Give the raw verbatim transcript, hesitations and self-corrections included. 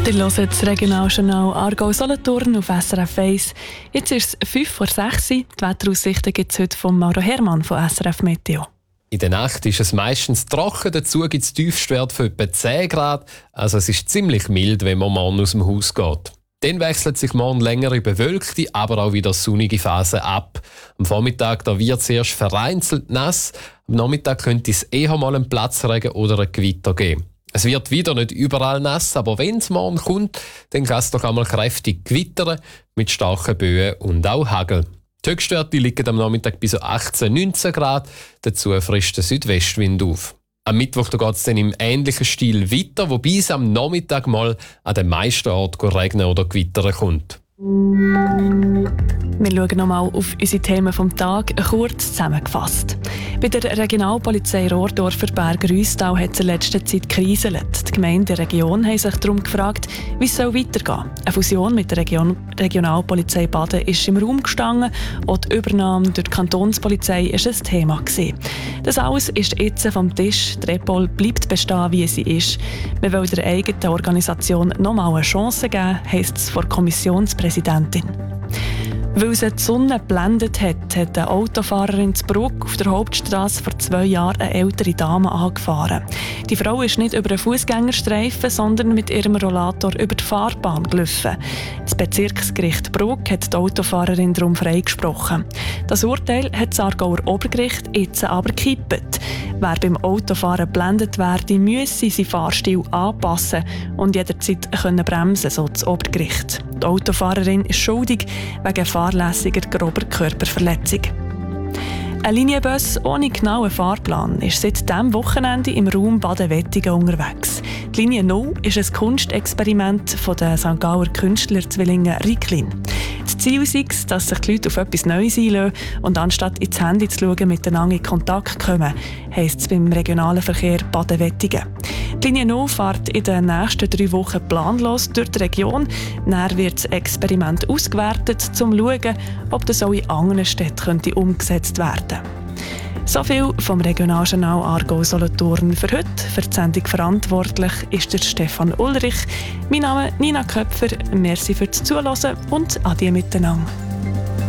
Ihr hört das Regionaljournal Aargau-Solothurn auf S R F eins. Jetzt ist es fünf vor sechs. Die Wetteraussichten gibt es heute von Mauro Hermann von S R F Meteo. In der Nacht ist es meistens trocken, dazu gibt es Tiefstwerte von etwa zehn Grad. Also es ist ziemlich mild, wenn man morgen aus dem Haus geht. Dann wechselt sich morgen längere bewölkte, aber auch wieder sonnige Phase ab. Am Vormittag da wird es erst vereinzelt nass. Am Nachmittag könnte es eher mal einen Platzregen oder ein Gewitter geben. Es wird wieder nicht überall nass, aber wenn es morgen kommt, dann kann es doch einmal kräftig gewittern mit starken Böen und auch Hagel. Die Höchstwerte liegen am Nachmittag bis achtzehn, neunzehn Grad, dazu frischt der Südwestwind auf. Am Mittwoch geht es dann im ähnlichen Stil weiter, wobei es am Nachmittag mal an den meisten Orten regnen oder gewittern kommt. Wir schauen nochmal auf unsere Themen vom Tag, kurz zusammengefasst. Bei der Regionalpolizei Rohrdorfer Berg-Rüstal hat es in letzter Zeit gekriselt. Die Gemeinden der Region haben sich darum gefragt, wie es weitergehen soll. Eine Fusion mit der Region Regionalpolizei Baden ist im Raum gestanden und die Übernahme durch die Kantonspolizei war ein Thema gewesen. Das alles ist jetzt vom Tisch. Die Repol bleibt bestehen, wie sie ist. Wir wollen der eigenen Organisation nochmal eine Chance geben, heisst es von der Kommissionspräsidentin. Weil sie die Sonne geblendet hat, hat eine Autofahrerin in Brugg auf der Hauptstrasse vor zwei Jahren eine ältere Dame angefahren. Die Frau ist nicht über einen Fußgängerstreifen, sondern mit ihrem Rollator über die Fahrbahn gelaufen. Das Bezirksgericht Brugg hat die Autofahrerin darum freigesprochen. Das Urteil hat das Aargauer Obergericht jetzt aber gekippt. Wer beim Autofahren geblendet werde, müsse seinen Fahrstil anpassen und jederzeit können bremsen, so das Obergericht. Die Autofahrerin ist schuldig wegen fahrlässiger grober Körperverletzung. Ein Linienbus ohne genauen Fahrplan ist seit diesem Wochenende im Raum Baden-Wettigen unterwegs. Die Linie null ist ein Kunstexperiment der Sankt Gauer Künstlerzwillinge Ricklin. Das Ziel ist es, dass sich die Leute auf etwas Neues einlassen und anstatt ins Handy zu schauen, miteinander in Kontakt kommen, heisst es beim regionalen Verkehr Baden-Wettigen. Die Linie null fährt in den nächsten drei Wochen planlos durch die Region. Dann wird das Experiment ausgewertet, um zu schauen, ob das auch in anderen Städten umgesetzt werden könnte. So viel vom Regionaljournal Aargau-Solothurn für heute. Für die Sendung verantwortlich ist der Stefan Ulrich. Mein Name ist Nina Köpfer. Merci fürs Zuhören und adieu miteinander.